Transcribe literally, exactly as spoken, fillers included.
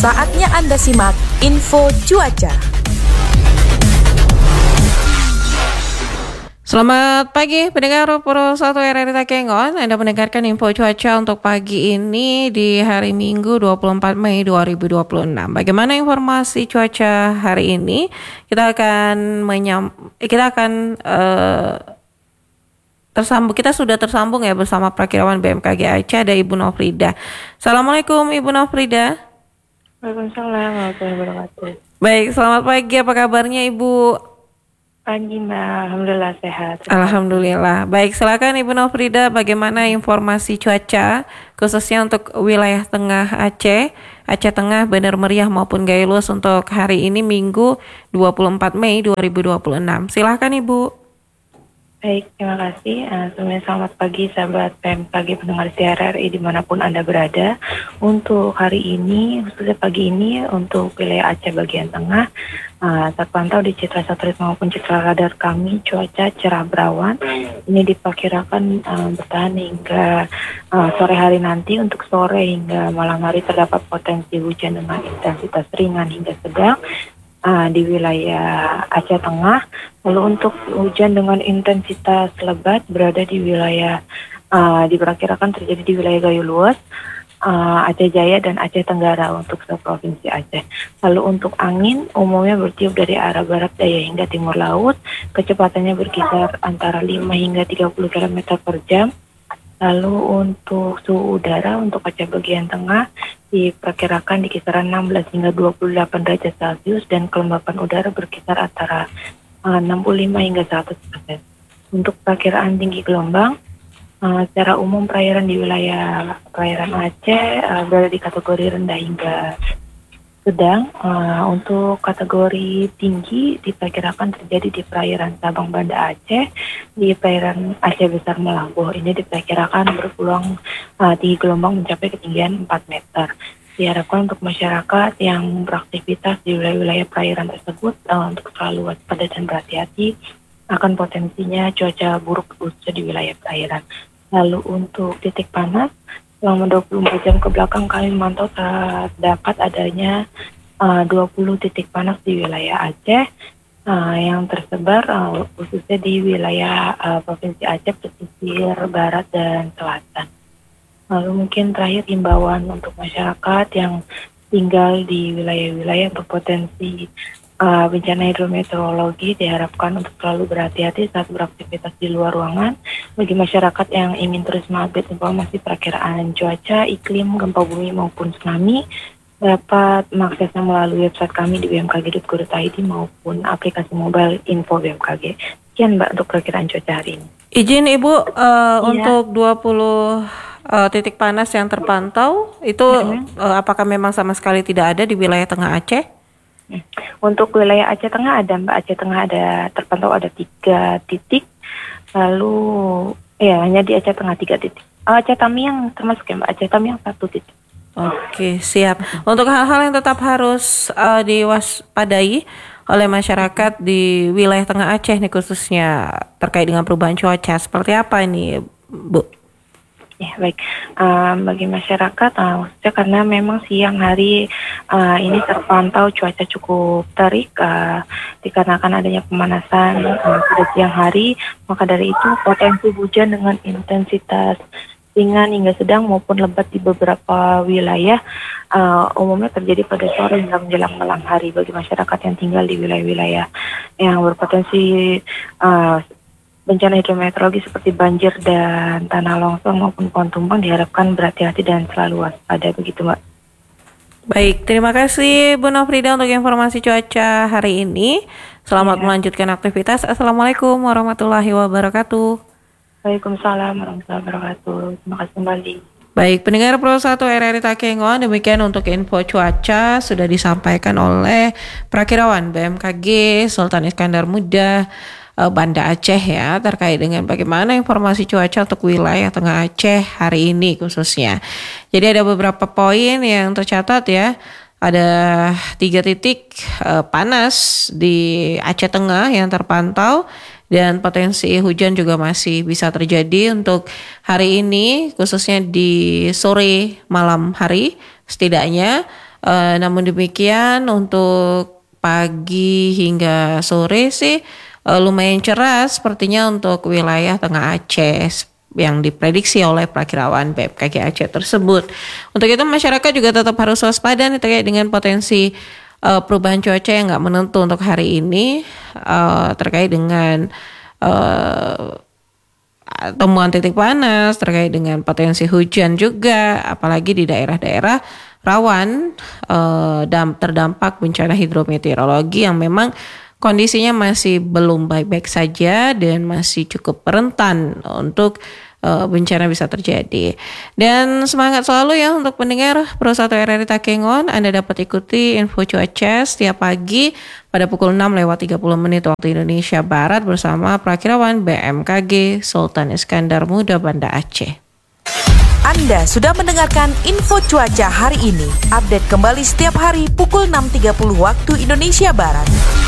Saatnya Anda simak info cuaca. Selamat pagi pendengar Pro satu R R I Takengon. Anda mendengarkan info cuaca untuk pagi ini di hari Minggu dua puluh empat Mei dua ribu dua puluh enam. Bagaimana informasi cuaca hari ini? Kita akan menyam kita akan uh, tersambung kita sudah tersambung ya bersama Prakirawan B M K G Aceh, ada Ibu Nofrida. Assalamualaikum Ibu Nofrida. Waalaikumsalam warahmatullahi wabarakatuh. Baik, selamat pagi. Apa kabarnya Ibu? Pagi Mbak, Alhamdulillah sehat. Alhamdulillah. Baik, silakan Ibu Nofrida, bagaimana informasi cuaca khususnya untuk wilayah tengah Aceh, Aceh Tengah, Bandar Meriah maupun Gailus untuk hari ini Minggu dua puluh empat Mei dua ribu dua puluh enam. Silakan Ibu. Baik, terima kasih. Uh, Semuanya selamat pagi sahabat P M K G pendengar C R R I dimanapun Anda berada. Untuk hari ini, khususnya pagi ini untuk wilayah Aceh bagian tengah, uh, terpantau di citra satelit maupun citra radar kami cuaca cerah berawan. Ini diperkirakan uh, bertahan hingga uh, sore hari nanti. Untuk sore hingga malam hari terdapat potensi hujan dengan intensitas ringan hingga sedang uh, di wilayah Aceh Tengah. Lalu untuk hujan dengan intensitas lebat berada di wilayah uh, diperkirakan terjadi di wilayah Gayo Luas, uh, Aceh Jaya dan Aceh Tenggara untuk provinsi Aceh. Lalu untuk angin umumnya bertiup dari arah barat daya hingga timur laut, kecepatannya berkisar antara lima hingga tiga puluh kilometer per jam. Lalu untuk suhu udara untuk Aceh bagian tengah diperkirakan di kisaran enam belas hingga dua puluh delapan derajat Celcius dan kelembapan udara berkisar antara uh, enam puluh lima hingga seratus persen. Untuk perkiraan tinggi gelombang, uh, secara umum perairan di wilayah perairan Aceh uh, berada di kategori rendah hingga sedang. Uh, untuk kategori tinggi diperkirakan terjadi di perairan Sabang Banda Aceh, di perairan Aceh Besar Melabuh. Ini diperkirakan berpeluang uh, tinggi gelombang mencapai ketinggian empat meter. Diharapkan untuk masyarakat yang beraktivitas di wilayah-wilayah perairan tersebut uh, untuk selalu waspada dan berhati-hati akan potensinya cuaca buruk khususnya di wilayah perairan. Lalu untuk titik panas, selama dua puluh empat jam ke belakang kami memantau terdapat adanya uh, dua puluh titik panas di wilayah Aceh uh, yang tersebar uh, khususnya di wilayah uh, Provinsi Aceh, pesisir barat dan selatan. Lalu mungkin terakhir himbauan untuk masyarakat yang tinggal di wilayah-wilayah berpotensi uh, bencana hidrometeorologi diharapkan untuk selalu berhati-hati saat beraktivitas di luar ruangan. Bagi masyarakat yang ingin terus mengupdate informasi perakiraan cuaca, iklim, gempa bumi maupun tsunami, dapat mengaksesnya melalui website kami di b m k g dot go dot i d maupun aplikasi mobile info B M K G. Sekian Mbak untuk perakiraan cuaca hari ini. Izin Ibu uh, iya. untuk dua puluh uh, titik panas yang terpantau itu mm-hmm. uh, apakah memang sama sekali tidak ada di wilayah tengah Aceh? Untuk wilayah Aceh Tengah ada Mbak, Aceh Tengah ada terpantau ada tiga titik. Lalu ya hanya di Aceh Tengah tiga titik. Oh, Aceh Tamiang termasuk ya Mbak, Aceh Tamiang satu titik. Oke, siap. Untuk hal-hal yang tetap harus uh, diwaspadai oleh masyarakat di wilayah tengah Aceh nih khususnya terkait dengan perubahan cuaca, seperti apa ini Bu? Ya baik, uh, bagi masyarakat uh, khususnya karena memang siang hari uh, ini terpantau cuaca cukup terik uh, dikarenakan adanya pemanasan uh, pada siang hari, maka dari itu potensi hujan dengan intensitas ringan hingga sedang maupun lebat di beberapa wilayah uh, umumnya terjadi pada sore hingga menjelang malam hari. Bagi masyarakat yang tinggal di wilayah-wilayah yang berpotensi uh, bencana hidrometeorologi seperti banjir dan tanah longsor maupun pohon tumbang diharapkan berhati-hati dan selalu waspada, begitu Mbak. Baik, terima kasih Bu Nofrida untuk informasi cuaca hari ini. Selamat ya. melanjutkan aktivitas. Assalamualaikum warahmatullahi wabarakatuh. Waalaikumsalam warahmatullahi wabarakatuh. Terima kasih kembali. Baik, pendengar Pro satu R R I Takengon, demikian untuk info cuaca sudah disampaikan oleh Prakirawan B M K G Sultan Iskandar Muda Banda Aceh ya, terkait dengan bagaimana informasi cuaca untuk wilayah tengah Aceh hari ini khususnya. Jadi ada beberapa poin yang tercatat ya. Ada tiga titik uh, panas di Aceh Tengah yang terpantau dan potensi hujan juga masih bisa terjadi untuk hari ini khususnya di sore malam hari setidaknya Uh, namun demikian untuk pagi hingga sore sih uh, lumayan cerah sepertinya untuk wilayah Tengah Aceh yang diprediksi oleh Prakirawan B M K G Aceh tersebut. Untuk itu masyarakat juga tetap harus waspada nih terkait dengan potensi uh, perubahan cuaca yang nggak menentu untuk hari ini uh, terkait dengan uh, temuan titik panas, terkait dengan potensi hujan juga, apalagi di daerah-daerah rawan uh, dam, terdampak bencana hidrometeorologi yang memang kondisinya masih belum baik-baik saja dan masih cukup rentan untuk uh, bencana bisa terjadi. Dan semangat selalu ya untuk pendengar Pro satu R R I Takengon. Anda dapat ikuti info cuaca setiap pagi pada pukul enam lewat tiga puluh menit waktu Indonesia Barat bersama Prakirawan B M K G Sultan Iskandar Muda Banda Aceh. Anda sudah mendengarkan info cuaca hari ini. Update kembali setiap hari pukul enam tiga puluh waktu Indonesia Barat.